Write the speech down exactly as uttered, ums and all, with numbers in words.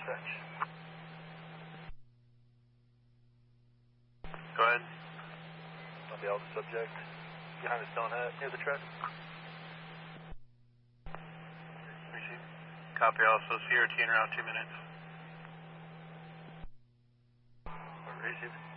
dispatch. Go ahead. Copy all the subject. Behind the stone hut near the truck. Receive. Copy also. C R T in around two minutes. Receive.